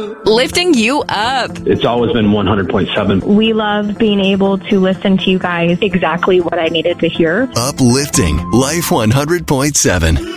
Lifting you up. It's always been 100.7. We love being able to listen to you guys. Exactly what I needed to hear. Uplifting Life 100.7.